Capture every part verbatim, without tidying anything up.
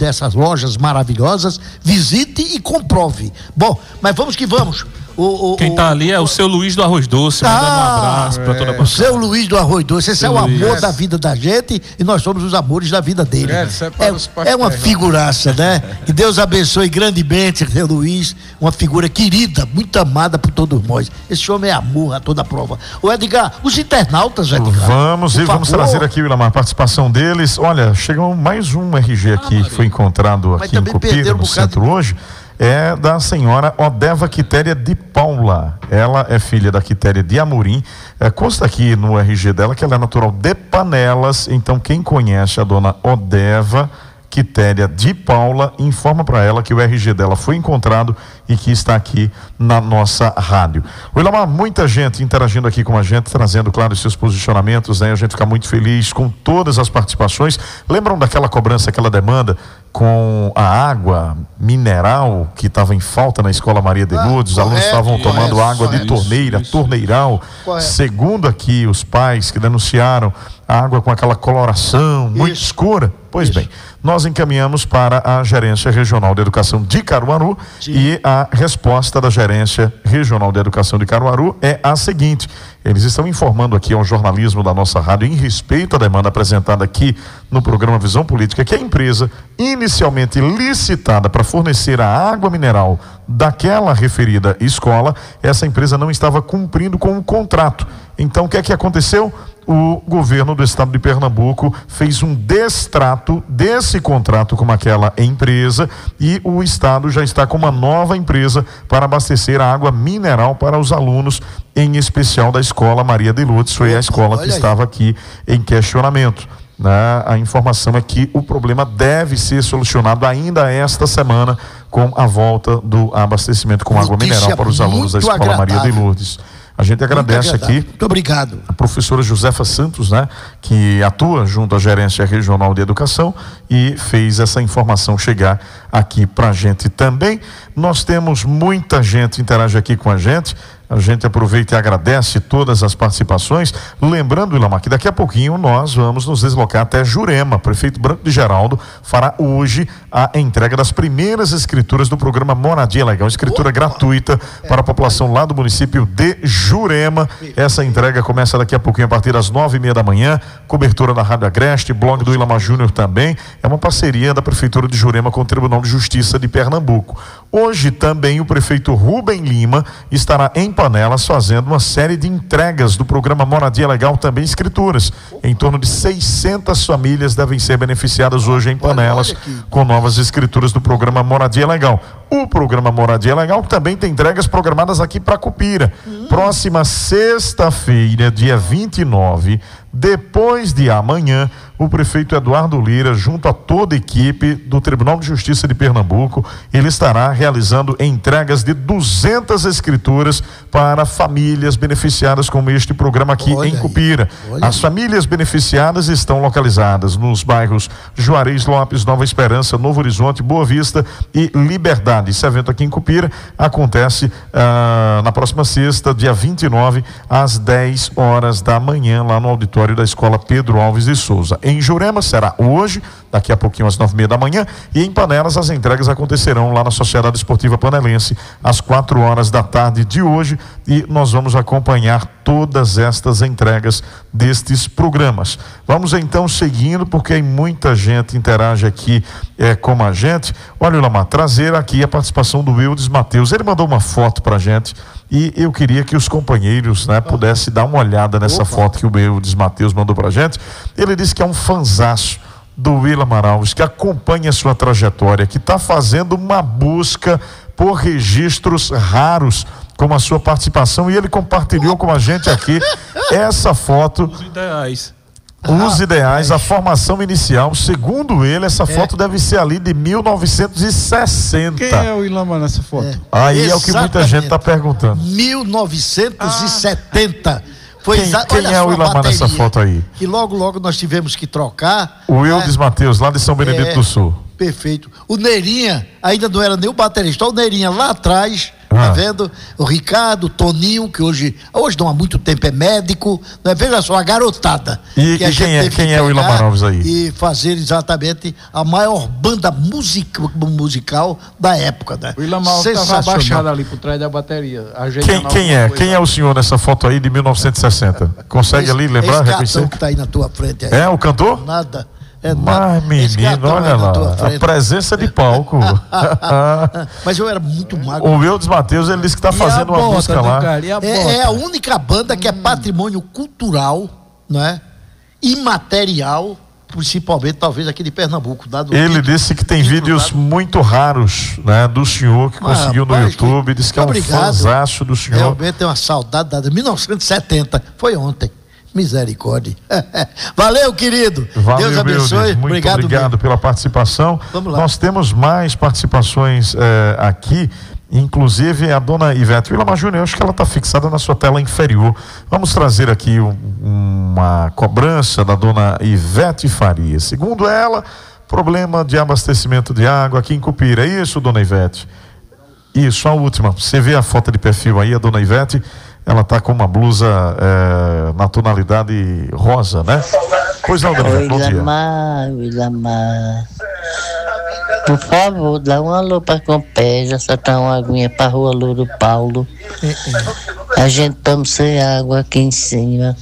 dessas lojas maravilhosas, visite e comprove. Bom, mas vamos que vamos. O, o, Quem tá ali é o seu Luiz do Arroz Doce, mandando ah, um abraço para toda a o seu Luiz do Arroz Doce, esse seu é o Luiz. Amor da vida da gente e nós somos os amores da vida dele. É, é, é uma figuraça, né? Que Deus abençoe grandemente seu Luiz, uma figura querida, muito amada por todos nós. Esse homem é amor a toda prova. O Edgar, os internautas, Edgar. Vamos e vamos trazer aqui, Willamar, a participação deles. Olha, chegou mais um R G aqui ah, que foi encontrado aqui em Cupira, um no centro de... hoje. É da senhora Odeva Quitéria de Paula. Ela é filha da Quitéria de Amorim. É, consta aqui no R G dela que ela é natural de Panelas. Então, quem conhece a dona Odeva Quitéria de Paula, informa para ela que o R G dela foi encontrado e que está aqui na nossa rádio. Willamar, muita gente interagindo aqui com a gente, trazendo, claro, os seus posicionamentos, né? A gente fica muito feliz com todas as participações. Lembram daquela cobrança, aquela demanda com a água mineral que estava em falta na Escola Maria de Lourdes? Ah, os alunos estavam tomando isso, água de isso, torneira, isso, torneiral. Correto. Segundo aqui os pais que denunciaram, a água com aquela coloração muito isso. escura. Pois isso. bem, nós encaminhamos para a Gerência Regional de Educação de Caruaru. Sim. E a resposta da Gerência Regional de Educação de Caruaru é a seguinte: eles estão informando aqui ao jornalismo da nossa rádio, em respeito à demanda apresentada aqui no programa Visão Política, que a empresa inicialmente licitada para fornecer a água mineral daquela referida escola, essa empresa não estava cumprindo com o contrato. Então, o que é que aconteceu? O governo do estado de Pernambuco fez um destrato desse contrato com aquela empresa e o estado já está com uma nova empresa para abastecer a água mineral para os alunos, em especial da Escola Maria de Lourdes. Foi a escola que estava aqui em questionamento. Né? A informação é que o problema deve ser solucionado ainda esta semana com a volta do abastecimento com água mineral para os alunos da Escola Maria de Lourdes. A gente agradece aqui. Muito obrigado. A professora Josefa Santos, né, que atua junto à Gerência Regional de Educação e fez essa informação chegar aqui pra gente também. Nós temos muita gente interage aqui com a gente. A gente aproveita e agradece todas as participações. Lembrando, Willamar, que daqui a pouquinho nós vamos nos deslocar até Jurema. Prefeito Branco de Geraldo fará hoje a entrega das primeiras escrituras do programa Moradia Legal. Escritura Opa. gratuita para a população lá do município de Jurema. Essa entrega começa daqui a pouquinho, a partir das nove e meia da manhã. Cobertura da Rádio Agreste, blog do Willamar Júnior também. É uma parceria da Prefeitura de Jurema com o Tribunal de Justiça de Pernambuco. Hoje também o prefeito Rubem Lima estará em Panelas fazendo uma série de entregas do programa Moradia Legal, também escrituras. Em torno de seiscentas famílias devem ser beneficiadas hoje em Panelas com novas escrituras do programa Moradia Legal. O programa Moradia Legal também tem entregas programadas aqui para Cupira. Hum. Próxima sexta-feira, dia vinte e nove, depois de amanhã, o prefeito Eduardo Lira, junto a toda a equipe do Tribunal de Justiça de Pernambuco, ele estará realizando entregas de duzentas escrituras para famílias beneficiadas com este programa aqui olha em Cupira. Aí, As famílias beneficiadas estão localizadas nos bairros Juarez Lopes, Nova Esperança, Novo Horizonte, Boa Vista e Liberdade. Esse evento aqui em Cupira acontece ah, na próxima sexta, dia vinte e nove, às dez horas da manhã, lá no auditório da Escola Pedro Alves de Souza. Em Jurema será hoje, daqui a pouquinho às nove e meia da manhã, e em Panelas as entregas acontecerão lá na Sociedade Esportiva Panelense às quatro horas da tarde de hoje, e nós vamos acompanhar todas estas entregas destes programas. Vamos então seguindo, porque muita gente interage aqui é, com a gente. Olha, Willamar, trazer aqui a participação do Wildes Mateus. Ele mandou uma foto pra gente e eu queria que os companheiros, né, pudessem dar uma olhada nessa Opa. foto que o Wildes Mateus mandou pra gente. Ele disse que é um fanzaço do Willamar Alves, que acompanha a sua trajetória, que está fazendo uma busca por registros raros, como a sua participação, e ele compartilhou com a gente aqui essa foto. Os ideais. Os ah, ideais, é. a formação inicial, segundo ele, essa é. foto deve ser ali de mil novecentos e sessenta. Quem é o Willamar nessa foto? É. Aí Exatamente. é o que muita gente está perguntando. mil novecentos e setenta. Ah. Foi quem quem é o Willamar nessa foto aí? Que logo, logo nós tivemos que trocar. O Wildes né? Mateus, lá de São Benedito é, do Sul. Perfeito. O Neirinha, ainda não era nem o baterista, o Neirinha lá atrás, Ah. Tá vendo? O Ricardo, o Toninho, que hoje, hoje não há muito tempo é médico, né? Veja só, a garotada. E, que a e gente quem é, quem é o Willam Alves aí? E fazer exatamente a maior banda music, musical da época, né? O Willam Alves estava abaixado ali por trás da bateria. Quem, quem é? Quem é o senhor nessa foto aí de mil novecentos e sessenta? Consegue esse, ali lembrar, esse reconhecer? Que tá aí na tua frente aí. É o cantor? Nada. É Mas, menino, olha lá, a presença de palco. Mas eu era muito magro. O Wildes Matheus, ele disse que está fazendo uma música lá. Cara, a é, é a única banda que é patrimônio cultural, né? Imaterial, principalmente talvez aqui de Pernambuco. Dado ele disse que tem vídeos dado. muito raros, né, do senhor que Mas, conseguiu no rapaz, YouTube. Que... Disse que é um fãzaço do senhor. Realmente tem uma saudade da mil novecentos e setenta. Foi ontem. Misericórdia. Valeu, querido. Valeu, Deus abençoe. Deus. Muito obrigado, obrigado pela participação. Vamos lá. Nós temos mais participações eh, aqui, inclusive a dona Ivete Willam Júnior, acho que ela está fixada na sua tela inferior. Vamos trazer aqui um, uma cobrança da dona Ivete Faria. Segundo ela, problema de abastecimento de água aqui em Cupira. É isso, dona Ivete? Isso, a última. Você vê a foto de perfil aí, a dona Ivete. Ela está com uma blusa é, na tonalidade rosa, né? Pois não, dona Ivete, bom dia. Willamar, Willamar. Por favor, dá uma alô para Compé, só tá uma aguinha para Rua Louro Paulo. A gente toma sem água aqui em cima.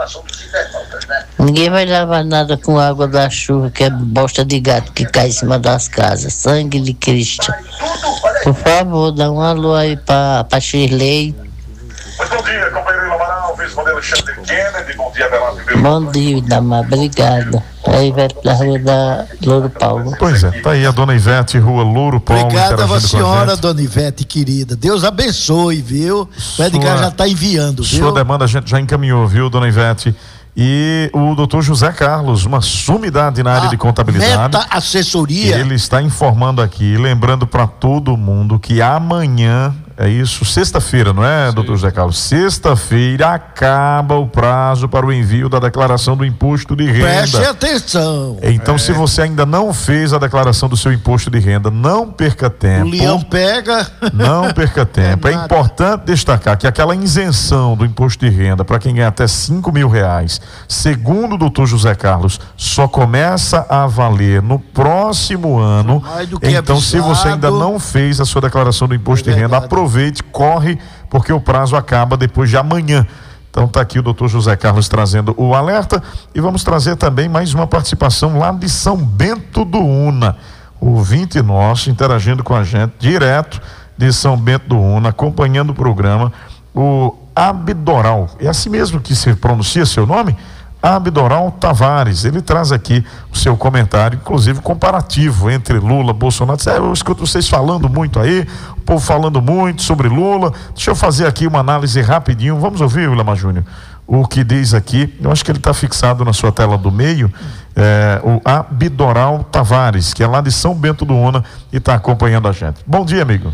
Ninguém vai lavar nada com água da chuva, que é bosta de gato que cai em cima das casas. Sangue de Cristo. Por favor, dá um alô aí para pra Shirley. Bom dia, companheiro Willam Alves, modelo Alexandre Kennedy, bom dia, Bela. Bom dia, Damar, obrigado. É Ivete da Rua da Louro Paulo. Pois é, tá aí a dona Ivete, Rua Louro Paulo. Obrigado a senhora, dona Ivete, querida. Deus abençoe, viu? O Edgar já está enviando, viu? Sua demanda a gente já encaminhou, viu, dona Ivete? E o doutor José Carlos, uma sumidade na área a de contabilidade. Meta Assessoria. Ele está informando aqui, lembrando para todo mundo que amanhã, é isso, sexta-feira, não é, Sim. doutor José Carlos? Sexta-feira acaba o prazo para o envio da declaração do imposto de renda. Preste atenção. Então, é. se você ainda não fez a declaração do seu imposto de renda, não perca tempo. O leão pega. Não perca tempo. É, é importante destacar que aquela isenção do imposto de renda para quem ganha até cinco mil reais, segundo o doutor José Carlos, só começa a valer no próximo ano. Então, avisado. Se você ainda não fez a sua declaração do imposto é de renda, aproveite. Aproveite, corre, porque o prazo acaba depois de amanhã. Então está aqui o doutor José Carlos trazendo o alerta e vamos trazer também mais uma participação lá de São Bento do Una. O ouvinte nosso interagindo com a gente, direto de São Bento do Una, acompanhando o programa, o Abdoral. É assim mesmo que se pronuncia seu nome? Abdoral Tavares, ele traz aqui o seu comentário, inclusive comparativo entre Lula e Bolsonaro. É, eu escuto vocês falando muito aí, o povo falando muito sobre Lula. Deixa eu fazer aqui uma análise rapidinho. Vamos ouvir, Willam Júnior, o que diz aqui. Eu acho que ele está fixado na sua tela do meio, é, o Abdoral Tavares, que é lá de São Bento do Una e está acompanhando a gente. Bom dia, amigo.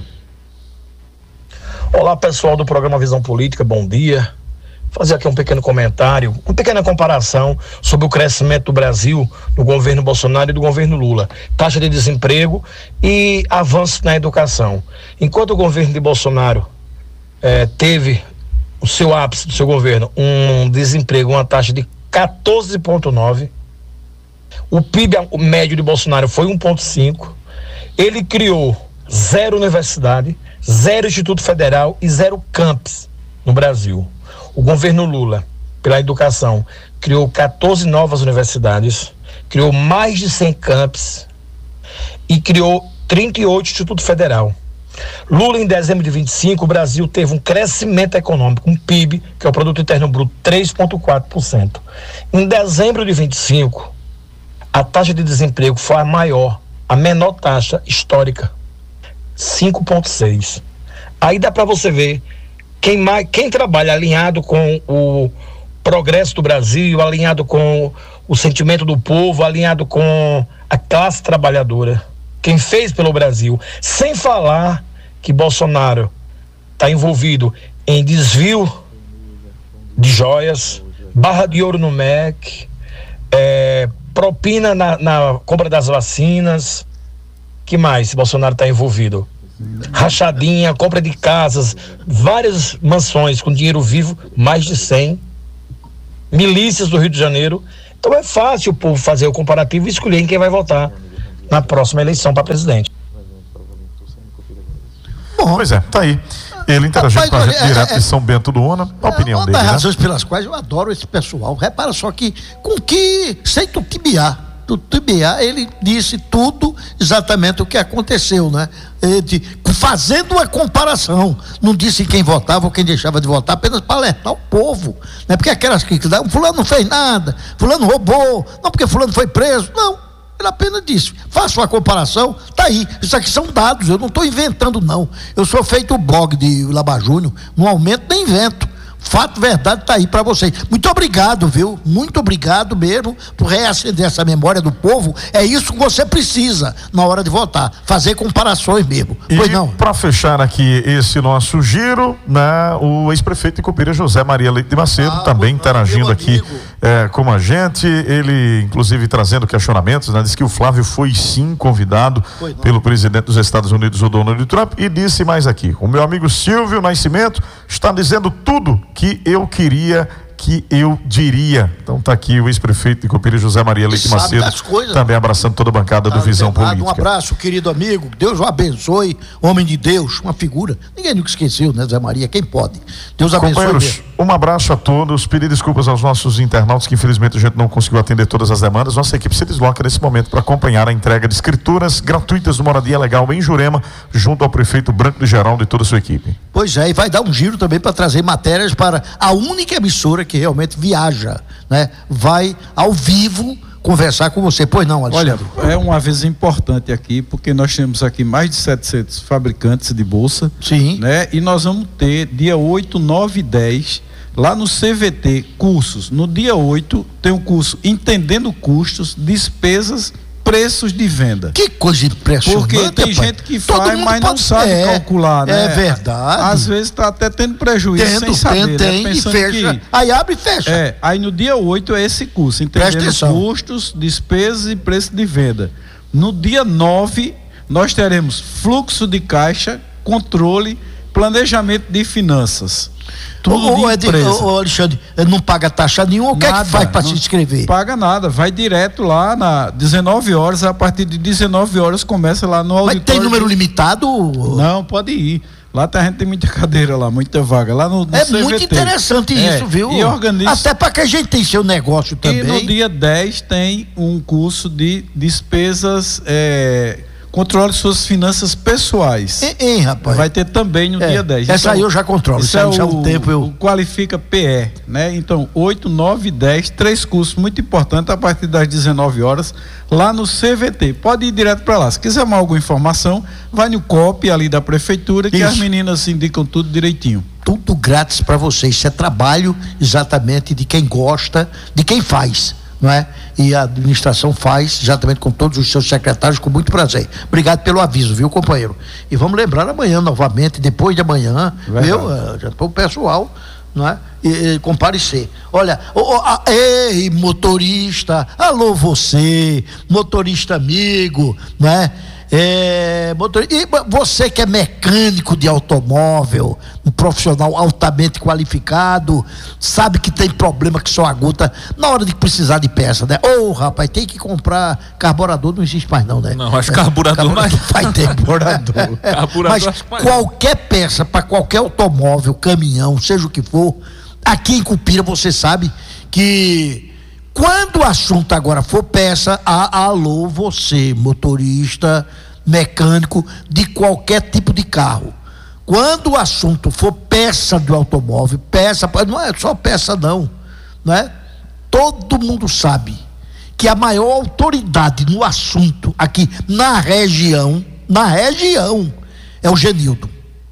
Olá, pessoal do programa Visão Política, bom dia. Fazer aqui um pequeno comentário, uma pequena comparação sobre o crescimento do Brasil no governo Bolsonaro e do governo Lula. Taxa de desemprego e avanço na educação. Enquanto o governo de Bolsonaro eh, teve o seu ápice do seu governo, um desemprego, uma taxa de quatorze vírgula nove, o P I B médio de Bolsonaro foi um vírgula cinco, ele criou zero universidade, zero Instituto Federal e zero campus no Brasil. O governo Lula, pela educação, criou quatorze novas universidades, criou mais de cem campos e criou trinta e oito Instituto Federal. Lula, em dezembro de vinte e cinco, o Brasil teve um crescimento econômico, um P I B, que é o Produto Interno Bruto, três vírgula quatro por cento. Em dezembro de vinte e cinco, a taxa de desemprego foi a maior, a menor taxa histórica, cinco vírgula seis. Aí dá para você ver Quem, mais, quem trabalha alinhado com o progresso do Brasil, alinhado com o sentimento do povo, alinhado com a classe trabalhadora, quem fez pelo Brasil, sem falar que Bolsonaro está envolvido em desvio de joias, barra de ouro no M E C, é, propina na, na compra das vacinas, que mais Bolsonaro está envolvido? rachadinha, compra de casas, várias mansões com dinheiro vivo, mais de cem, milícias do Rio de Janeiro. Então é fácil o povo fazer o comparativo e escolher em quem vai votar na próxima eleição para presidente. Bom, pois é, tá aí. Ele interagiu com a gente é, direto é, de São Bento do Ona, a é, opinião uma dele. Uma das né? razões pelas quais eu adoro esse pessoal. Repara só que, com que, sem tutibiar, tutibiar, ele disse tudo exatamente o que aconteceu, né? Ele, fazendo uma comparação, não disse quem votava ou quem deixava de votar, apenas para alertar o povo, né? Porque aquelas que dão, fulano não fez nada, fulano roubou, não porque fulano foi preso, não. Ele apenas disse, faça uma comparação, tá aí, isso aqui são dados, eu não estou inventando não, eu sou feito o blog de Laba Júnior, não aumento nem invento, fato, verdade, tá aí para vocês. Muito obrigado, viu? Muito obrigado mesmo por reacender essa memória do povo. É isso que você precisa na hora de votar, fazer comparações mesmo. E pois não. Para fechar aqui esse nosso giro, né, o ex-prefeito de Cupira, José Maria Leite de Macedo, ah, também interagindo aqui é, com a gente, ele inclusive trazendo questionamentos, né, disse que o Flávio foi sim convidado pelo presidente dos Estados Unidos, o Donald Trump, e disse mais aqui, o meu amigo Silvio Nascimento está dizendo tudo que eu queria que eu diria. Então tá aqui o ex-prefeito de Cupira, José Maria Leite Macedo, coisas, também abraçando toda a bancada do Visão Política. Um abraço, querido amigo, Deus o abençoe, homem de Deus, uma figura, ninguém nunca esqueceu, né, Zé Maria, quem pode? Deus abençoe. Companheiros, um abraço a todos, pedir desculpas aos nossos internautas que infelizmente a gente não conseguiu atender todas as demandas. Nossa equipe se desloca nesse momento para acompanhar a entrega de escrituras gratuitas do Moradia Legal em Jurema, junto ao prefeito Branco de Geraldo e toda a sua equipe. Pois é, e vai dar um giro também para trazer matérias para a única emissora que realmente viaja, né? Vai ao vivo conversar com você. Pois não, Alexandre? Olha, é um aviso importante aqui, porque nós temos aqui mais de setecentos fabricantes de bolsa. Sim. Né? E nós vamos ter dia oito, nove e dez lá no C V T cursos. No dia oito tem um curso Entendendo Custos, Despesas, Preços de Venda. Que coisa impressionante. Porque tem pai. gente que faz, mas não sabe é, calcular, né? É verdade. Às vezes está até tendo prejuízo tendo, sem saber, tem, né? Pensando e fecha. Que... Aí abre e fecha. É, aí no dia oito é esse curso, Entendendo Custos, Despesas e Preço de Venda. No dia nove, nós teremos Fluxo de Caixa, Controle, Planejamento de Finanças. Tudo ô, de empresa. Ô, Alexandre, não paga taxa nenhuma, o que é que faz para se inscrever? Paga nada, vai direto lá na dezenove horas, a partir de dezenove horas começa lá no auditório. Mas tem número limitado? Não, pode ir. Lá a gente tem muita cadeira lá, muita vaga. Lá no, no é C V T. Muito interessante é, isso, viu? E organiza... Até para que a gente tenha seu negócio também. E no dia dez tem um curso de despesas, é, controle de suas finanças pessoais. Hein, hein, rapaz? Vai ter também no é, dia dez. Essa então, aí eu já controlo. Isso isso é já o, um tempo eu... o Qualifica P E, né? Então, oito, nove e dez, três cursos muito importantes a partir das dezenove horas, lá no C V T. Pode ir direto para lá. Se quiser mais alguma informação, vai no C O P ali da prefeitura, que isso. As meninas indicam tudo direitinho. Tudo grátis para vocês. Isso é trabalho exatamente de quem gosta, de quem faz. Não é? E a administração faz exatamente com todos os seus secretários com muito prazer. Obrigado pelo aviso, viu, companheiro? E vamos lembrar amanhã novamente, depois de amanhã, viu? Já estou o pessoal, não é? E, e comparecer. Olha, oh, oh, ei, motorista, alô você, motorista amigo, não é? É, motor... E você que é mecânico de automóvel, um profissional altamente qualificado, sabe que tem problema que só aguenta na hora de precisar de peça, né? Ô, oh, rapaz, tem que comprar carburador, não existe mais não, né? Não, acho que carburador, é, carburador vai ter. carburador. carburador. Mas qualquer peça para qualquer automóvel, caminhão, seja o que for, aqui em Cupira você sabe que quando o assunto agora for peça, a, alô você, motorista, mecânico de qualquer tipo de carro. Quando o assunto for peça do automóvel, peça, não é só peça não, né? Todo mundo sabe que a maior autoridade no assunto aqui na região, na região, é o Genildo.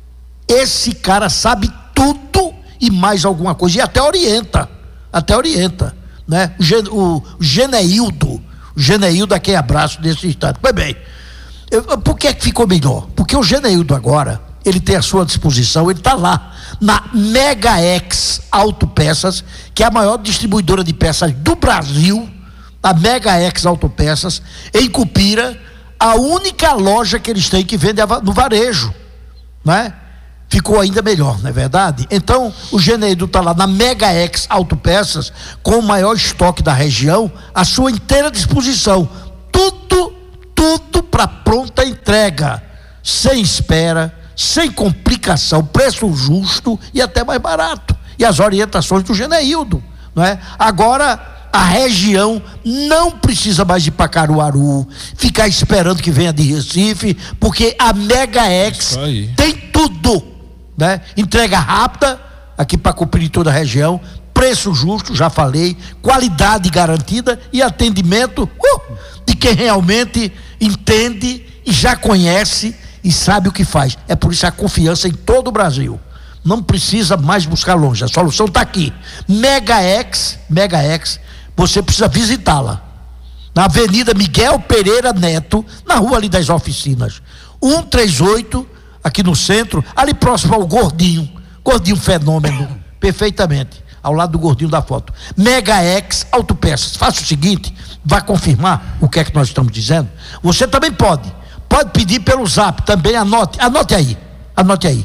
Esse cara sabe tudo e mais alguma coisa, e até orienta, até orienta. Né? O, o Geneildo, o Geneildo aqui é abraço desse estado. Pois bem, eu, por que é que ficou melhor? Porque o Geneildo agora, ele tem à sua disposição, ele está lá na Mega X Autopeças, que é a maior distribuidora de peças do Brasil, a Mega X Autopeças, em Cupira, a única loja que eles têm que vende no varejo, né? Ficou ainda melhor, não é verdade? Então, o Geneildo está lá na Mega Ex Autopeças, com o maior estoque da região, à sua inteira disposição. Tudo, tudo para pronta entrega, sem espera, sem complicação, preço justo e até mais barato. E as orientações do Geneildo, não é? Agora, a região não precisa mais ir para Caruaru, ficar esperando que venha de Recife, porque a Mega Ex tem tudo, né? Entrega rápida aqui para cumprir toda a região, preço justo, já falei, qualidade garantida e atendimento uh, de quem realmente entende e já conhece e sabe o que faz. É por isso a confiança em todo o Brasil. Não precisa mais buscar longe, a solução está aqui. Mega Ex, Mega Ex, você precisa visitá-la na Avenida Miguel Pereira Neto, na rua ali das oficinas, cento e trinta e oito, aqui no centro, ali próximo ao Gordinho, Gordinho Fenômeno, perfeitamente, ao lado do Gordinho da foto. Mega Ex Autopeças. Faça o seguinte, vai confirmar o que é que nós estamos dizendo. Você também pode, pode pedir pelo Zap, também anote, anote aí, anote aí,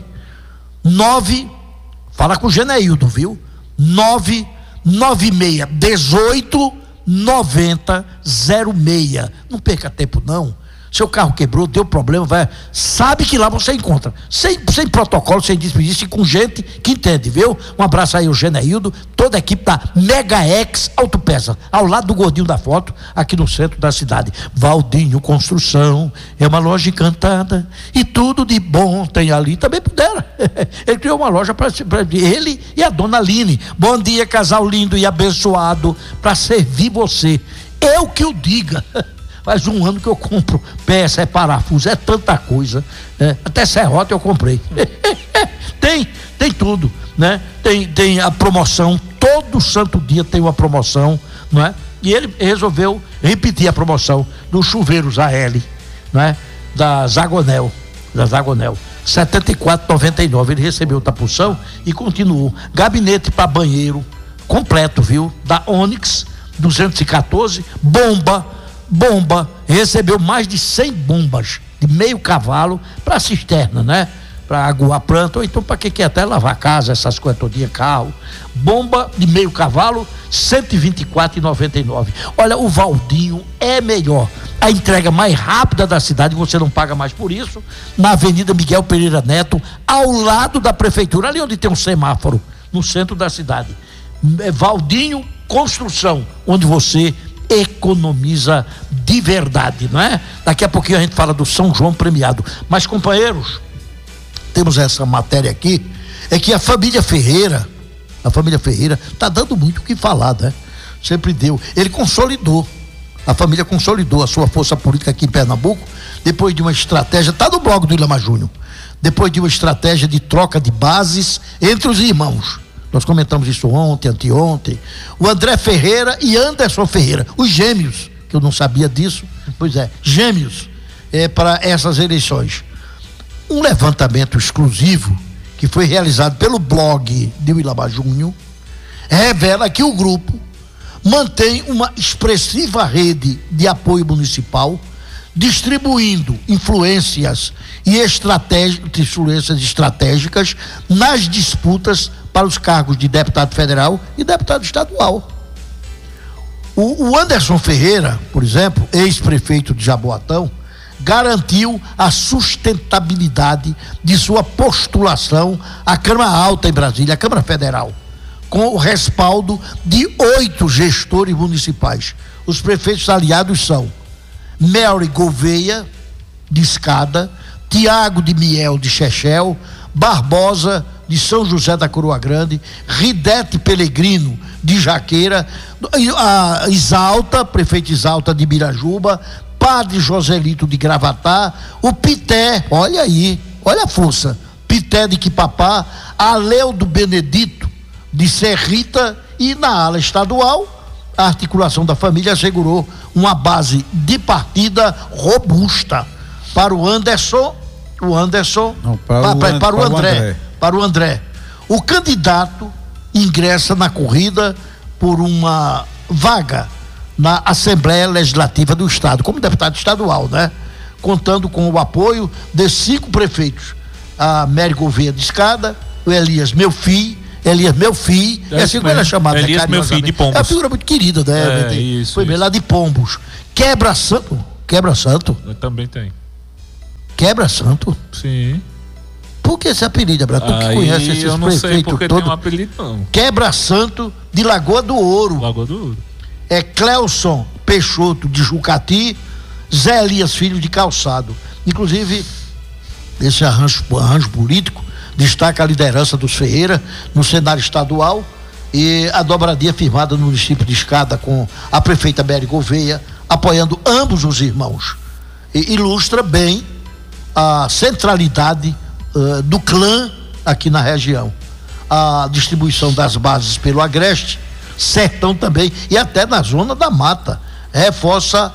nove, fala com o Geneildo, viu? nove nove seis um oito nove zero zero seis. Não perca tempo não. Seu carro quebrou, deu problema, vai, sabe que lá você encontra, sem, sem protocolo, sem despedida, com gente que entende, viu? Um abraço aí ao Geneildo, toda a equipe da Mega Ex Autopeças, ao lado do Gordinho da foto, aqui no centro da cidade. Valdinho Construção é uma loja encantada e tudo de bom tem ali. Também pudera. Ele criou uma loja para ele e a dona Aline. Bom dia, casal lindo e abençoado, para servir você. Eu que o diga. Faz um ano que eu compro peça, é parafuso, é tanta coisa, né? Até serrote eu comprei. tem, tem tudo, né? Tem, tem a promoção, todo santo dia tem uma promoção, não é? E ele resolveu repetir a promoção dos chuveiros A L, não é? Da Zagonel, da Zagonel, setenta e quatro reais e noventa e nove centavos. Ele recebeu outra porção e continuou. Gabinete para banheiro completo, viu? Da Onix, duzentos e quatorze, bomba, bomba, recebeu mais de cem bombas de meio cavalo para cisterna, né? Para aguar planta, ou então para quem quer até lavar casa, essas coisas todinha, carro. Bomba de meio cavalo, cento e vinte e quatro reais e noventa e nove centavos. Olha, o Valdinho é melhor. A entrega mais rápida da cidade, você não paga mais por isso, na Avenida Miguel Pereira Neto, ao lado da prefeitura, ali onde tem um semáforo, no centro da cidade. Valdinho Construção, onde você economiza de verdade, não é? Daqui a pouquinho a gente fala do São João premiado. Mas, companheiros, temos essa matéria aqui, é que a família Ferreira, a família Ferreira está dando muito o que falar, né? Sempre deu. Ele consolidou, a família consolidou a sua força política aqui em Pernambuco, depois de uma estratégia, está no blog do Ilama Júnior, depois de uma estratégia de troca de bases entre os irmãos. Nós comentamos isso ontem, anteontem. O André Ferreira e Anderson Ferreira, os gêmeos, que eu não sabia disso, pois é, gêmeos, é, para essas eleições. Um levantamento exclusivo que foi realizado pelo blog de Ilama Júnior revela que o grupo mantém uma expressiva rede de apoio municipal, distribuindo influências e estratégias, influências estratégicas nas disputas para os cargos de deputado federal e deputado estadual. O, o Anderson Ferreira, por exemplo, ex-prefeito de Jaboatão, garantiu a sustentabilidade de sua postulação à Câmara Alta em Brasília, à Câmara Federal, com o respaldo de oito gestores municipais. Os prefeitos aliados são Mary Gouveia, de Escada, Tiago de Miel, de Chechel, Barbosa, de São José da Coroa Grande, Ridete Pelegrino, de Jaqueira, a Exalta, prefeito Exalta de Birajuba, Padre Joselito de Gravatá, o Pité, olha aí, olha a força, Pité de Quipapá, Aleudo Benedito de Serrita, e na ala estadual, a articulação da família assegurou uma base de partida robusta para o Anderson, o Anderson, Não, para, para, o, para, o, André, o André, para o André. O candidato ingressa na corrida por uma vaga na Assembleia Legislativa do Estado, como deputado estadual, né? contando com o apoio de cinco prefeitos: a Mary Gouveia de Escada, o Elias Meu Filho, Elias Meu Filho, é assim que ele é chamado, Elias né, Meu Filho de Pombos. É uma figura muito querida, né? É, isso, Foi bem lá de Pombos. Quebra Santo. Quebra Santo. Eu também tem. Quebra Santo? Sim. Por que esse apelido, Abra? Tu que conhece esses eu não sei porque todo. tem um apelido, não. Quebra Santo de Lagoa do Ouro. Lagoa do Ouro. É Cleuson Peixoto de Jucati, Zé Elias Filho de Calçado. Inclusive, esse arranjo, arranjo político destaca a liderança dos Ferreira no cenário estadual e a dobradinha firmada no município de Escada com a prefeita Mary Gouveia, apoiando ambos os irmãos. E ilustra bem a centralidade uh, do clã aqui na região. A distribuição das bases pelo Agreste, Sertão também, e até na zona da mata. Reforça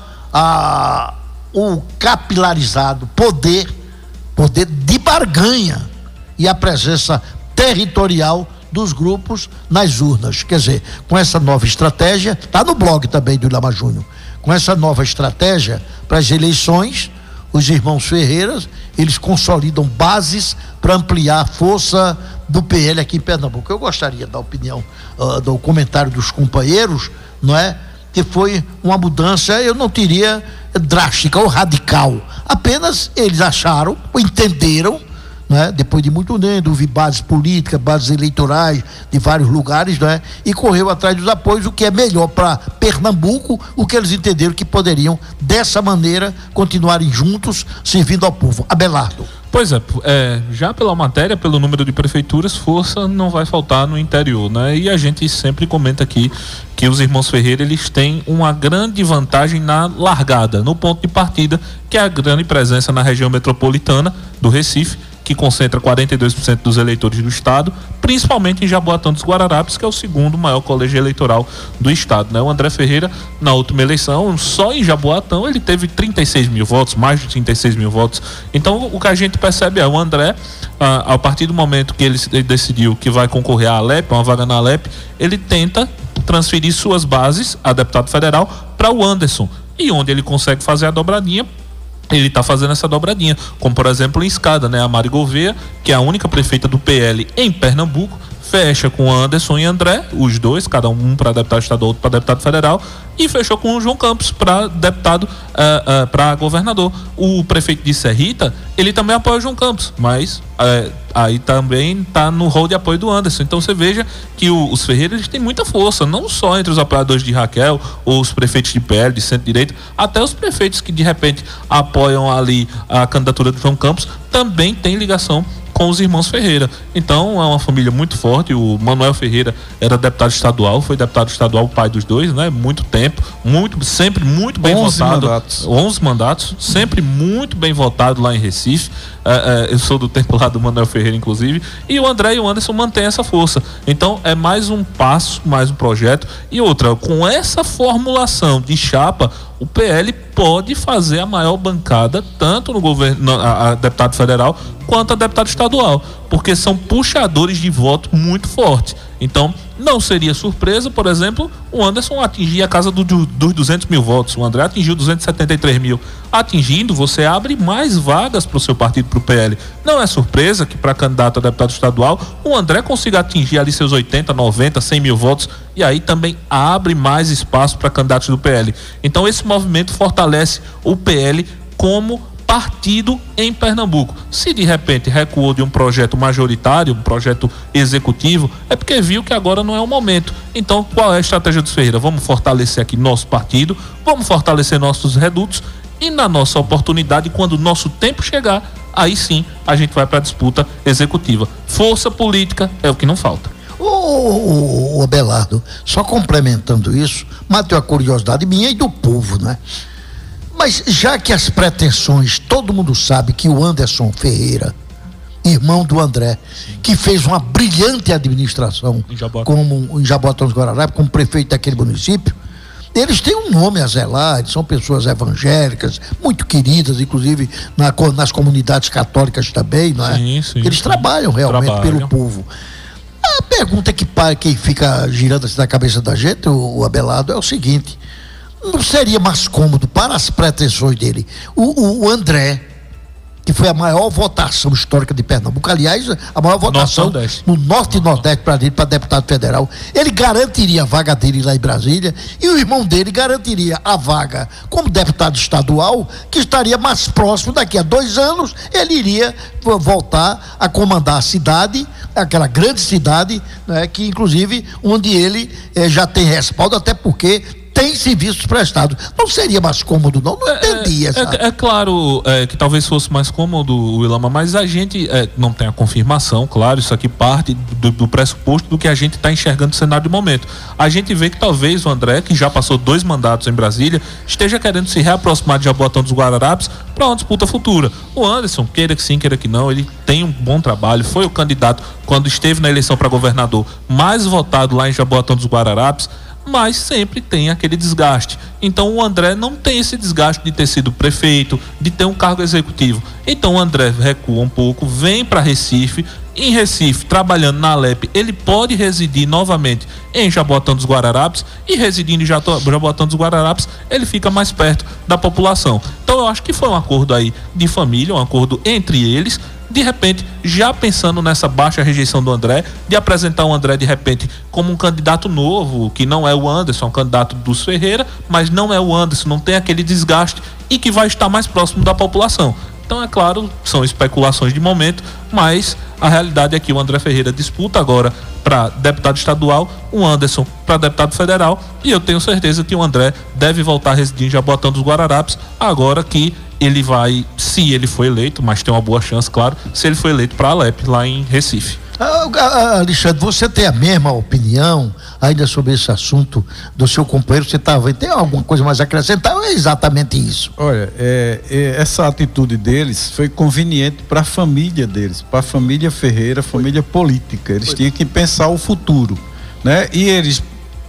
a, o capilarizado poder, poder de barganha e a presença territorial dos grupos nas urnas. Quer dizer, com essa nova estratégia, está no blog também do Ilama Júnior, com essa nova estratégia para as eleições, os irmãos Ferreiras, eles consolidam bases para ampliar a força do P L aqui em Pernambuco. Eu gostaria da opinião, uh, do comentário dos companheiros, não é? Que foi uma mudança, eu não diria drástica ou radical, apenas eles acharam, entenderam, né? Depois de muito tempo, ouvir bases políticas, bases eleitorais de vários lugares, né? E correu atrás dos apoios, o que é melhor para Pernambuco, o que eles entenderam que poderiam, dessa maneira, continuarem juntos, servindo ao povo. Abelardo. Pois é, é, já pela matéria, pelo número de prefeituras, força não vai faltar no interior, né? E a gente sempre comenta aqui que os irmãos Ferreira, eles têm uma grande vantagem na largada, no ponto de partida, que é a grande presença na região metropolitana do Recife, que concentra quarenta e dois por cento dos eleitores do estado, principalmente em Jaboatão dos Guararapes, que é o segundo maior colégio eleitoral do estado, né? O André Ferreira, na última eleição, só em Jaboatão, ele teve trinta e seis mil votos, mais de trinta e seis mil votos. Então, o que a gente percebe é o André, ah, a partir do momento que ele, ele decidiu que vai concorrer à Alep, uma vaga na Alep, ele tenta transferir suas bases a deputado federal para o Anderson, e onde ele consegue fazer a dobradinha, ele está fazendo essa dobradinha, como por exemplo em Escada, né? A Mary Gouveia, que é a única prefeita do P L em Pernambuco, fecha com Anderson e André, os dois, cada um para deputado estadual, outro para deputado federal, e fechou com o João Campos para deputado, uh, uh, para governador. O prefeito de Serrita, ele também apoia o João Campos, mas uh, aí também está no rol de apoio do Anderson. Então você veja que o, os Ferreira, eles têm muita força, não só entre os apoiadores de Raquel, ou os prefeitos de P L, de centro-direita, até os prefeitos que de repente apoiam ali a candidatura do João Campos, também tem ligação com os irmãos Ferreira. Então é uma família muito forte. O Manuel Ferreira era deputado estadual, foi deputado estadual, pai dos dois, né? Muito tempo, muito, sempre muito bem votado. Mandatos. onze mandatos, sempre muito bem votado lá em Recife. É, é, eu sou do tempo lá do Manuel Ferreira, inclusive. E o André e o Anderson mantêm essa força. Então é mais um passo, mais um projeto. E outra, com essa formulação de chapa, o P L pode fazer a maior bancada, tanto no governo, a, a deputado federal, quanto a deputado estadual, porque são puxadores de voto muito fortes. Então, não seria surpresa, por exemplo, o Anderson atingir a casa do, do, dos duzentos mil votos. O André atingiu duzentos e setenta e três mil. Atingindo, você abre mais vagas para o seu partido, para o P L. Não é surpresa que, para candidato a deputado estadual, o André consiga atingir ali seus oitenta, noventa, cem mil votos, e aí também abre mais espaço para candidatos do P L. Então, esse movimento fortalece o P L como partido em Pernambuco. Se de repente recuou de um projeto majoritário, um projeto executivo, é porque viu que agora não é o momento. Então, qual é a estratégia dos Ferreira? Vamos fortalecer aqui nosso partido, vamos fortalecer nossos redutos, e na nossa oportunidade, quando o nosso tempo chegar, aí sim a gente vai para a disputa executiva. Força política é o que não falta. Ô, ô, Abelardo, só complementando isso, matei a curiosidade minha e do povo, né? Mas já que as pretensões, todo mundo sabe que o Anderson Ferreira, irmão do André, que fez uma brilhante administração em Jaboatão, como, em Jaboatão dos Guararapes, como prefeito daquele município, eles têm um nome a zelar, eles são pessoas evangélicas, muito queridas, inclusive na, nas comunidades católicas também, não é? Sim, sim, eles sim. trabalham realmente Trabalham. pelo povo. A pergunta que, que fica girando assim na cabeça da gente, o, o Abelardo, é o seguinte: não seria mais cômodo para as pretensões dele o, o, o André, que foi a maior votação histórica de Pernambuco, aliás, a maior votação Norte, no Norte e Nordeste para ele, para deputado federal. Ele garantiria a vaga dele lá em Brasília e o irmão dele garantiria a vaga como deputado estadual, que estaria mais próximo. Daqui a dois anos ele iria voltar a comandar a cidade, aquela grande cidade, né, que inclusive onde ele eh, já tem respaldo, até porque tem serviços prestados. Não seria mais cômodo, não? Não entendia. É, é, é claro é, que talvez fosse mais cômodo, Wilama, mas a gente é, não tem a confirmação, claro, isso aqui parte do, do pressuposto do que a gente está enxergando no cenário de momento. A gente vê que talvez o André, que já passou dois mandatos em Brasília, esteja querendo se reaproximar de Jaboatão dos Guararapes para uma disputa futura. O Anderson, queira que sim, queira que não, ele tem um bom trabalho, foi o candidato, quando esteve na eleição para governador, mais votado lá em Jaboatão dos Guararapes, mas sempre tem aquele desgaste. Então o André não tem esse desgaste de ter sido prefeito, de ter um cargo executivo. Então o André recua um pouco, vem para Recife. Em Recife, trabalhando na Alep, ele pode residir novamente em Jaboatão dos Guararapes, e residindo em Jaboatão dos Guararapes, ele fica mais perto da população. Então eu acho que foi um acordo aí de família, um acordo entre eles, de repente, já pensando nessa baixa rejeição do André, de apresentar o André de repente como um candidato novo, que não é o Anderson, é um candidato dos Ferreira, mas não é o Anderson, não tem aquele desgaste e que vai estar mais próximo da população. Então, é claro, são especulações de momento, mas a realidade é que o André Ferreira disputa agora para deputado estadual, o Anderson para deputado federal, e eu tenho certeza que o André deve voltar a residir em Jaboatão dos Guararapes, agora que ele vai, se ele for eleito, mas tem uma boa chance, claro, se ele for eleito para a Alep, lá em Recife. Ah, Alexandre, você tem a mesma opinião ainda sobre esse assunto do seu companheiro? Você tá, tem alguma coisa mais a acrescentar? Ou é exatamente isso? Olha, é, é, essa atitude deles foi conveniente para a família deles, para a família Ferreira, família política. Eles foi. tinham que pensar o futuro, né? E eles,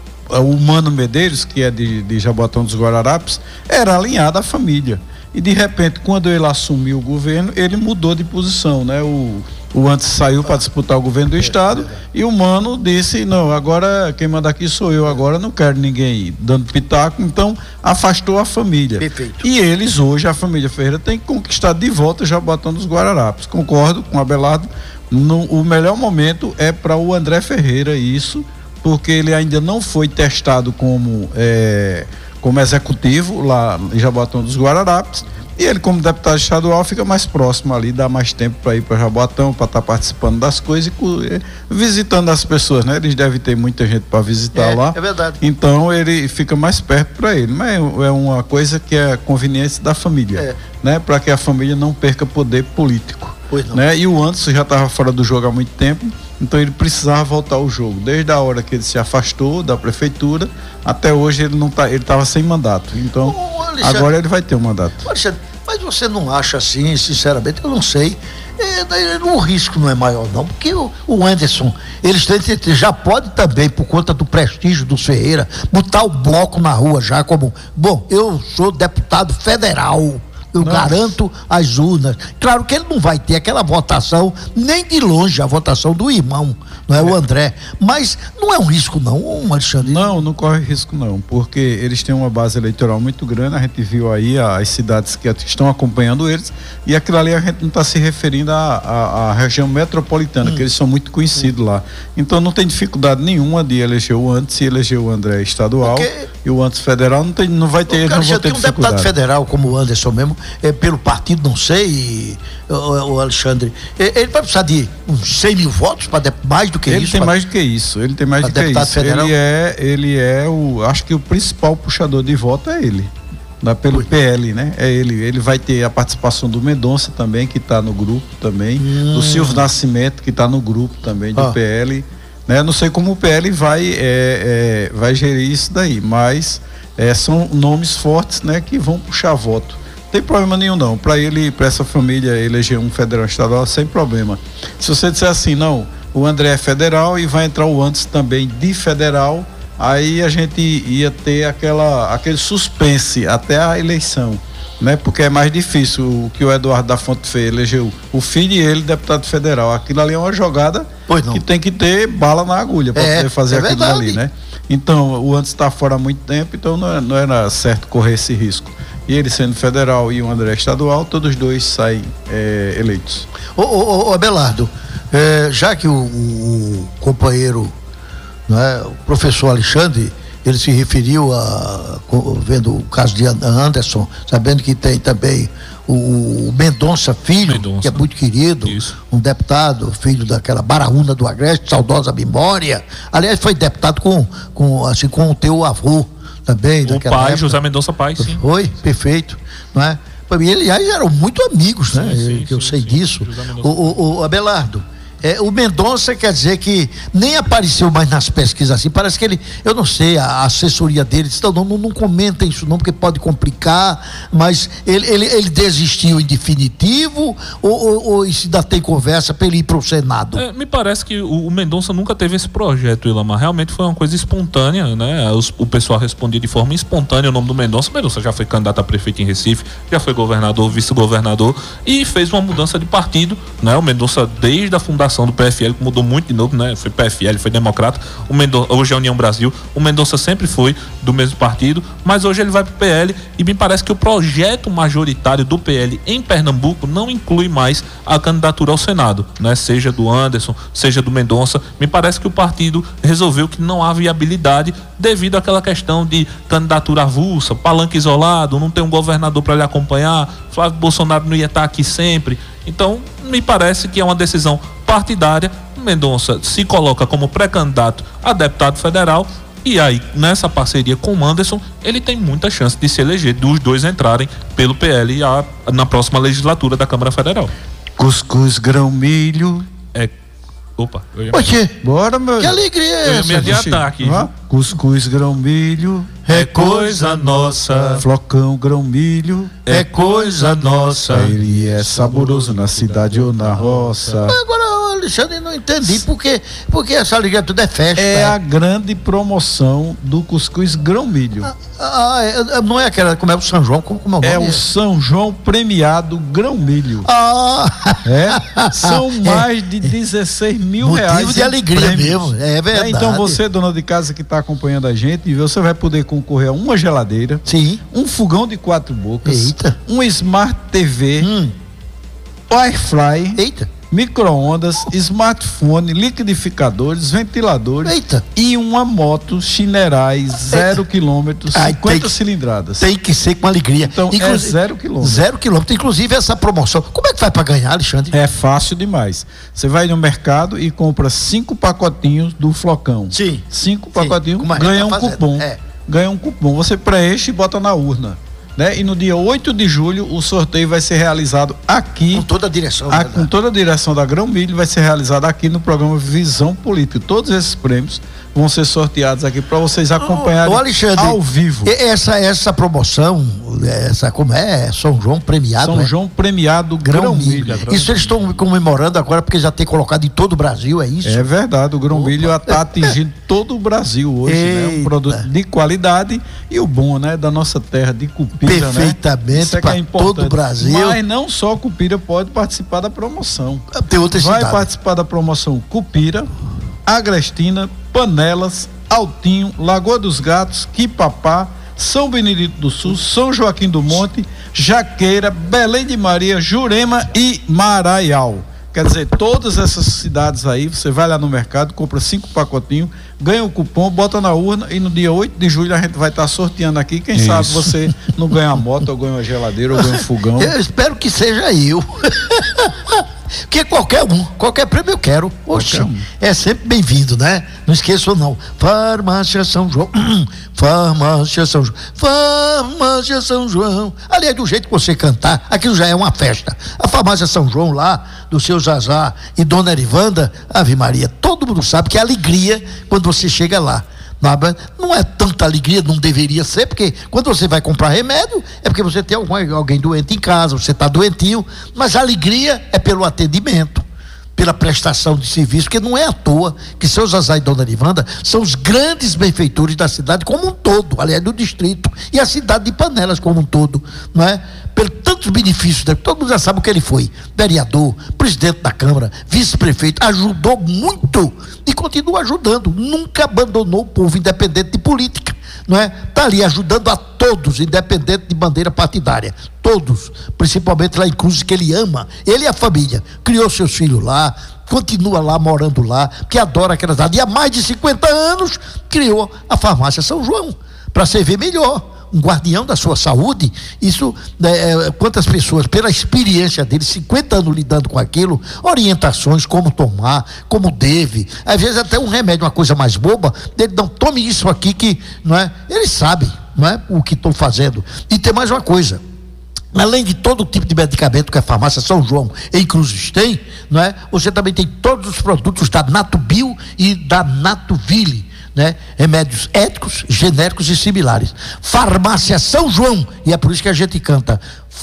o Mano Medeiros, que é de, de Jaboatão dos Guararapes, era alinhado à família. E de repente, quando ele assumiu o governo, ele mudou de posição, né? O O antes saiu para disputar o governo do estado e o Mano disse, não, agora quem manda aqui sou eu, agora não quero ninguém dando pitaco, então afastou a família. Perfeito. E eles hoje, a família Ferreira, tem que conquistar de volta Jaboatão dos Guararapes. Concordo com o Abelardo, no, o melhor momento é para o André Ferreira isso, porque ele ainda não foi testado como, é, como executivo lá em Jaboatão dos Guararapes. E ele, como deputado estadual, fica mais próximo ali, dá mais tempo para ir para Jaboatão, para estar tá participando das coisas e visitando as pessoas, né? Eles devem ter muita gente para visitar é, lá. É verdade. Então ele fica mais perto para ele. Mas é uma coisa que é conveniência da família, é. né? Para que a família não perca poder político. Pois não. Né? E o Anderson já estava fora do jogo há muito tempo, então ele precisava voltar ao jogo. Desde a hora que ele se afastou da prefeitura, até hoje ele não tá, ele estava sem mandato. Então, Ô, agora ele vai ter um mandato. Alexandre, mas você não acha assim, sinceramente, eu não sei, é, o risco não é maior não, porque o, o Anderson, eles têm, já pode também, por conta do prestígio do Ferreira, botar o bloco na rua já como, bom, eu sou deputado federal, eu Nossa. garanto as urnas. Claro que ele não vai ter aquela votação, nem de longe a votação do irmão, não é, é. o André, mas não é um risco não, Alexandre? Não, não corre risco não, porque eles têm uma base eleitoral muito grande, a gente viu aí as cidades que estão acompanhando eles, e aquilo ali a gente não está se referindo à, à, à região metropolitana, hum. que eles são muito conhecidos hum. lá. Então não tem dificuldade nenhuma de eleger o antes e eleger o André estadual, porque... e o antes federal não, tem, não vai ter, eles não vão ter tem um deputado federal como o Anderson mesmo, é, pelo partido, não sei, o, o Alexandre, ele vai precisar de uns cem mil votos para mais do que ele isso? Ele tem mais do que isso, ele tem mais do que isso. Federal? Ele é, ele é o, acho que o principal puxador de voto é ele, da, pelo Oi. P L, né? É ele, ele vai ter a participação do Mendonça também, que está no grupo também, hum. do Silvio Nascimento, que está no grupo também, do ah. P L, né? Não sei como o P L vai, é, é, vai gerir isso daí, mas é, são nomes fortes, né? Que vão puxar voto. Não tem problema nenhum não, para ele, para essa família eleger um federal estadual sem problema. Se você disser assim, não, o André é federal e vai entrar o antes também de federal, aí a gente ia ter aquela, aquele suspense até a eleição, né? Porque é mais difícil o que o Eduardo da Fonte Feia elegeu o filho e ele deputado federal. Aquilo ali é uma jogada que tem que ter bala na agulha para é, poder fazer é aquilo verdade. ali, né? Então, o Anderson está fora há muito tempo, então não, não era certo correr esse risco. E ele sendo federal e o André estadual, todos os dois saem é, eleitos. Ô, ô, ô Abelardo, é, já que o, o companheiro, né, o professor Alexandre, ele se referiu a, vendo o caso de Anderson, sabendo que tem também o Mendonça Filho, Mendonça. que é muito querido, Isso. um deputado, filho daquela Baraúna do Agreste, saudosa memória. Aliás, foi deputado com, com, assim, com o teu avô também. O pai, época. José Mendonça Pai, sim. Foi, perfeito. Não é? E eles eram muito amigos, né? Sim, sim, que eu sim, sei sim. disso. O, o, o Abelardo. É, o Mendonça quer dizer que nem apareceu mais nas pesquisas assim, parece que ele, eu não sei, a assessoria dele disse, não, não, não comenta isso não, porque pode complicar, mas ele, ele, ele desistiu em definitivo ou, ou, ou se ainda tem conversa para ele ir para o Senado? É, me parece que o, o Mendonça nunca teve esse projeto, Ilamar, realmente foi uma coisa espontânea, né? Os, o pessoal respondia de forma espontânea o nome do Mendonça. O Mendonça já foi candidato a prefeito em Recife, já foi governador, vice-governador e fez uma mudança de partido, né? O Mendonça desde a fundação do P F L, que mudou muito de novo, né? Foi P F L, foi Democrata, o Mendonça, hoje é a União Brasil, o Mendonça sempre foi do mesmo partido, mas hoje ele vai pro P L e me parece que o projeto majoritário do P L em Pernambuco não inclui mais a candidatura ao Senado, né? Seja do Anderson, seja do Mendonça. Me parece que o partido resolveu que não há viabilidade devido àquela questão de candidatura avulsa, palanque isolado, não tem um governador para lhe acompanhar, Flávio Bolsonaro não ia estar aqui sempre. Então, me parece que é uma decisão partidária. Mendonça se coloca como pré-candidato a deputado federal e aí, nessa parceria com o Anderson, ele tem muita chance de se eleger, dos dois entrarem pelo P L a, na próxima legislatura da Câmara Federal. Cuscuz, grão, milho. É. Opa, eu ia Por quê? Bora, meu. Que alegria é essa? Eu ia me adiantar aqui. Ah, cuscuz, grão, milho. É coisa nossa. Flocão, grão, milho. É coisa nossa. Ele é saboroso na cidade ou na roça. Agora, Alexandre, não entendi porque, porque essa alegria tudo é festa. É, é a grande promoção do cuscuz grão milho. Ah, ah, é, não é aquela, como é o São João? Como, como é o nome? É o São João premiado grão milho. Ah! É, são mais de dezesseis mil motivo reais. Motivo de alegria prêmios. mesmo, é verdade. É, então você, dona de casa que está acompanhando a gente, você vai poder concorrer a uma geladeira, sim, um fogão de quatro bocas, eita, um Smart T V, hum. Wi-Fi, eita, micro-ondas, smartphone, liquidificadores, ventiladores, eita, e uma moto Chinerai zero quilômetros, cinquenta cilindradas. Tem que ser com alegria. Então é zero quilômetros. Zero quilômetros. Inclusive essa promoção. Como é que faz para ganhar, Alexandre? É fácil demais. Você vai no mercado e compra cinco pacotinhos do Flocão. Sim. Cinco Sim. pacotinhos, ganha um fazendo. cupom. É. Ganha um cupom. Você preenche e bota na urna. Né? E no dia oito de julho o sorteio vai ser realizado aqui. Com toda a direção. A, com toda a direção da Grão Milho vai ser realizado aqui no programa Visão Política. Todos esses prêmios vão ser sorteados aqui para vocês acompanharem oh, Alexandre, ao vivo. Essa, essa promoção, essa como é? São João premiado. São é? João premiado Grão, Grão Milho. Milho. Isso eles estão comemorando agora porque já tem colocado em todo o Brasil, é isso? É verdade, o Grão Opa. Milho está atingindo é. todo o Brasil hoje, né? Um produto de qualidade e o bom, né? Da nossa terra de Cupira, perfeitamente, né? para é todo o Brasil. Mas não só Cupira pode participar da promoção. Tem outras Vai cidades. participar da promoção Cupira, Agrestina, Panelas, Altinho, Lagoa dos Gatos, Quipapá, São Benedito do Sul, São Joaquim do Monte, Jaqueira, Belém de Maria, Jurema e Maraial. Quer dizer, todas essas cidades aí, você vai lá no mercado, compra cinco pacotinhos, ganha o cupom, bota na urna e no dia oito de julho a gente vai estar tá sorteando aqui. Quem Isso. sabe você não ganha uma moto, ou ganha uma geladeira, ou ganha um fogão. Eu espero que seja eu. Porque qualquer um, qualquer prêmio eu quero. Oxe, um. É sempre bem-vindo, né? Não esqueçam não. Farmácia São João. Farmácia São João. Farmácia São João. Aliás, do jeito que você cantar, aquilo já é uma festa. A Farmácia São João lá, do seu Zazá e Dona Erivanda, Ave Maria, todo mundo sabe que é alegria quando você chega lá. Não é tanta alegria, não deveria ser, porque quando você vai comprar remédio, é porque você tem algum, alguém doente em casa, você está doentinho, mas a alegria é pelo atendimento, pela prestação de serviço, porque não é à toa que seu Zazá e Dona Nivanda são os grandes benfeitores da cidade como um todo, aliás, do distrito, e a cidade de Panelas como um todo, não é? Por tantos benefícios, todo mundo já sabe o que ele foi: vereador, presidente da Câmara, vice-prefeito, ajudou muito e continua ajudando, nunca abandonou o povo, independente de política, não é? Está ali ajudando a todos, independente de bandeira partidária, todos, principalmente lá em Cruzes, que ele ama, ele e a família, criou seus filhos lá, continua lá, morando lá, que adora aquela cidade, e há mais de cinquenta anos criou a farmácia São João, para servir melhor, um guardião da sua saúde. Isso, é, quantas pessoas, pela experiência dele, cinquenta anos lidando com aquilo, orientações, como tomar, como deve, às vezes até um remédio, uma coisa mais boba, ele não tome isso aqui que, não é, ele sabe, não é, o que estou fazendo. E tem mais uma coisa: além de todo tipo de medicamento que a farmácia São João em Cruzes tem, não é? Você também tem todos os produtos da Natubio e da Natuville, né? Remédios éticos, genéricos e similares. Farmácia São João, e é por isso que a gente canta: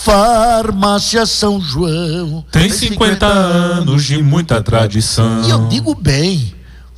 Farmácia São João tem cinquenta anos de muita tradição. E eu digo bem: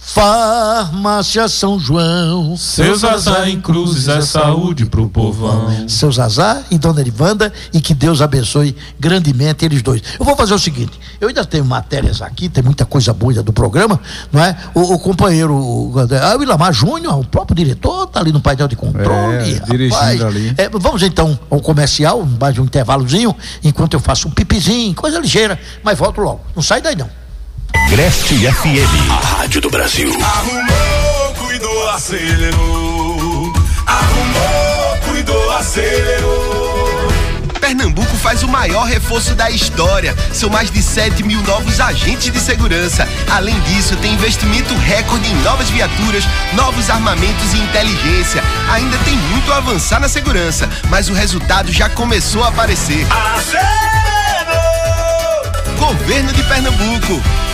Farmácia São João, seu Zazá em Cruzes é saúde pro povão. Seu Zazá e Dona Nivanda, e que Deus abençoe grandemente eles dois. Eu vou fazer o seguinte: eu ainda tenho matérias aqui, tem muita coisa boa do programa, não é? O, o companheiro, o, o Ilamar Júnior, o próprio diretor, tá ali no painel de controle, é, dirigindo ali. É, vamos então ao comercial, mais um intervalozinho, enquanto eu faço um pipizinho, coisa ligeira, mas volto logo. Não sai daí não. Agreste F M, a rádio do Brasil. Arrumou, cuidou, acelerou. Arrumou, cuidou, acelerou. Pernambuco faz o maior reforço da história. São mais de sete mil novos agentes de segurança. Além disso, tem investimento recorde em novas viaturas, novos armamentos e inteligência. Ainda tem muito a avançar na segurança, mas o resultado já começou a aparecer. Acelerou! Governo de Pernambuco.